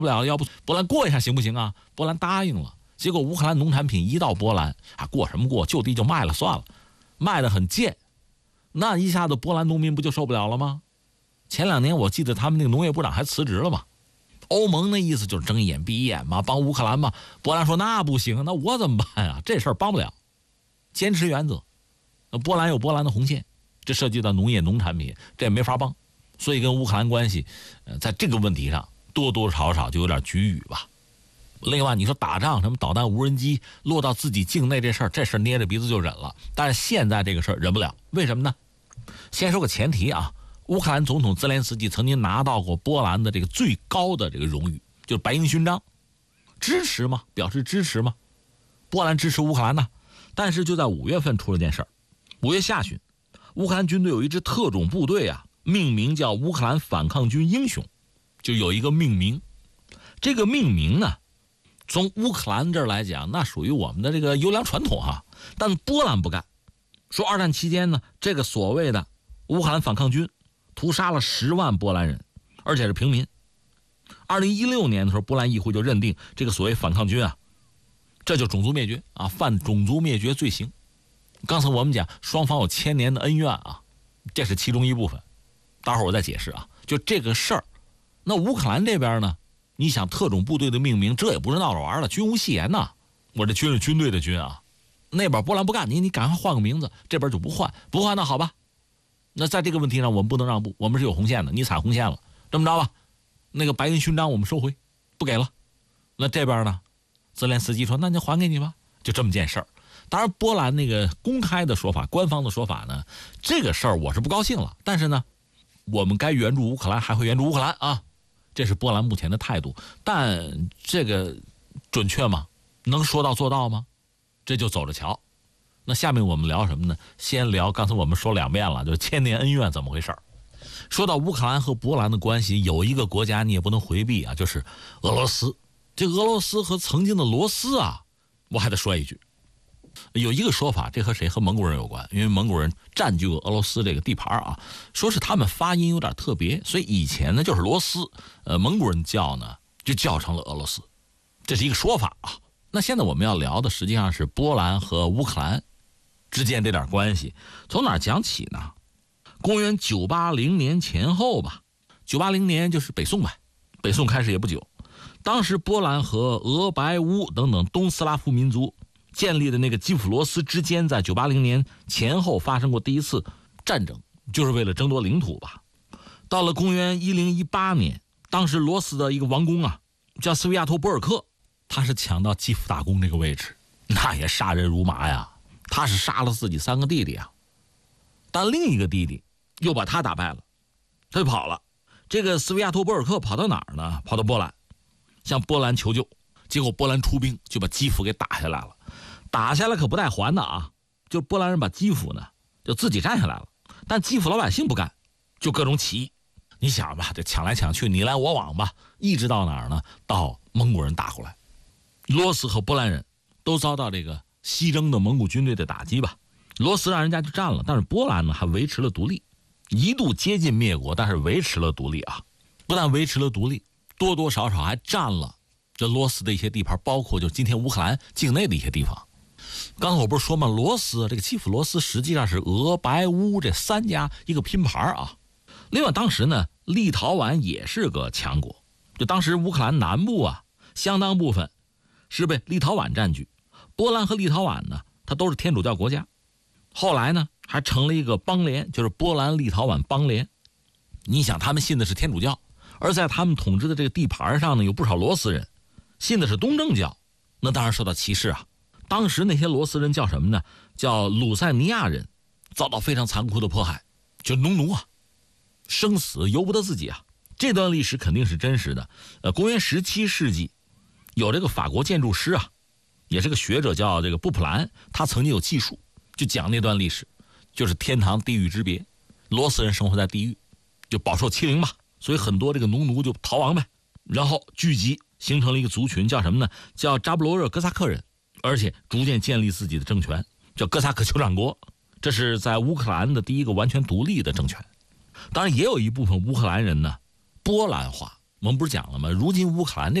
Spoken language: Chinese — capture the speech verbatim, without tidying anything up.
不了，要不波兰过一下行不行啊？波兰答应了，结果乌克兰农产品一到波兰啊，过什么过，就地就卖了算了，卖得很贱，那一下子波兰农民不就受不了了吗？前两年我记得他们那个农业部长还辞职了嘛。欧盟那意思就是睁一眼闭一眼嘛，帮乌克兰嘛。波兰说那不行，那我怎么办啊？这事儿帮不了，坚持原则。那波兰有波兰的红线，这涉及到农业农产品，这也没法帮。所以跟乌克兰关系，呃，在这个问题上多多少少就有点局语吧。另外，你说打仗什么导弹无人机落到自己境内这事儿，这事儿捏着鼻子就忍了。但是现在这个事儿忍不了，为什么呢？先说个前提啊。乌克兰总统泽连斯基曾经拿到过波兰的这个最高的这个荣誉，就是白鹰勋章，支持吗？表示支持吗？波兰支持乌克兰呢。但是就在五月份出了件事儿，五月下旬，乌克兰军队有一支特种部队啊，命名叫乌克兰反抗军英雄，就有一个命名。这个命名呢，从乌克兰这儿来讲，那属于我们的这个优良传统哈。但波兰不干，说二战期间呢，这个所谓的乌克兰反抗军屠杀了十万波兰人，而且是平民。二零一六年的时候，波兰议会就认定这个所谓反抗军啊，这就种族灭绝啊，犯种族灭绝罪行。刚才我们讲双方有千年的恩怨啊，这是其中一部分。待会儿我再解释啊，就这个事儿。那乌克兰这边呢，你想特种部队的命名，这也不是闹着玩的，军无戏言呐。我这军是军队的军啊，那边波兰不干，你你赶快换个名字，这边就不换，不换那好吧。那在这个问题上我们不能让步，我们是有红线的，你踩红线了，这么着吧，那个白银勋章我们收回，不给了。那这边呢，泽连斯基说那就还给你吧，就这么件事儿。当然波兰那个公开的说法，官方的说法呢，这个事儿我是不高兴了，但是呢我们该援助乌克兰还会援助乌克兰啊，这是波兰目前的态度。但这个准确吗？能说到做到吗？这就走着瞧。那下面我们聊什么呢？先聊刚才我们说两遍了，就是千年恩怨怎么回事。说到乌克兰和波兰的关系，有一个国家你也不能回避啊，就是俄罗斯。这俄罗斯和曾经的罗斯啊，我还得说一句，有一个说法，这和谁？和蒙古人有关，因为蒙古人占据过俄罗斯这个地盘啊，说是他们发音有点特别，所以以前呢就是罗斯，呃，蒙古人叫呢就叫成了俄罗斯，这是一个说法啊。那现在我们要聊的实际上是波兰和乌克兰之间这点关系，从哪儿讲起呢？公元九八零年前后吧，九八零年就是北宋吧，北宋开始也不久，当时波兰和俄白乌等等东斯拉夫民族建立的那个基辅罗斯之间，在九八零年前后发生过第一次战争，就是为了争夺领土吧。到了公元一零一八年，当时罗斯的一个王公啊，叫斯维亚托波尔克，他是抢到基辅大公这个位置，那也杀人如麻呀。他是杀了自己三个弟弟啊，但另一个弟弟又把他打败了，他就跑了。这个斯维亚托波尔克跑到哪儿呢？跑到波兰，向波兰求救。结果波兰出兵就把基辅给打下来了，打下来可不带还的啊！就波兰人把基辅呢就自己占下来了，但基辅老百姓不干，就各种起义。你想吧，这抢来抢去，你来我往吧，一直到哪儿呢？到蒙古人打过来，罗斯和波兰人都遭到这个西征的蒙古军队的打击吧。罗斯让人家就占了，但是波兰呢还维持了独立，一度接近灭国，但是维持了独立啊！不但维持了独立，多多少少还占了这罗斯的一些地盘，包括就今天乌克兰境内的一些地方。刚才我不是说吗？罗斯这个基辅罗斯实际上是俄白乌这三家一个拼盘啊。另外当时呢，立陶宛也是个强国，就当时乌克兰南部啊，相当部分是被立陶宛占据。波兰和立陶宛呢，它都是天主教国家，后来呢还成了一个邦联，就是波兰立陶宛邦联。你想他们信的是天主教，而在他们统治的这个地盘上呢，有不少罗斯人信的是东正教，那当然受到歧视啊。当时那些罗斯人叫什么呢？叫鲁塞尼亚人，遭到非常残酷的迫害，就农奴啊，生死由不得自己啊。这段历史肯定是真实的。呃，公元十七世纪，有这个法国建筑师啊，也是个学者，叫这个布普兰，他曾经有记述，就讲那段历史，就是天堂地狱之别，罗斯人生活在地狱，就饱受欺凌吧，所以很多这个农奴就逃亡呗，然后聚集形成了一个族群，叫什么呢？叫扎布罗热哥萨克人，而且逐渐建立自己的政权，叫哥萨克酋长国。这是在乌克兰的第一个完全独立的政权。当然也有一部分乌克兰人呢波兰化， 我们不是讲了吗？如今乌克兰这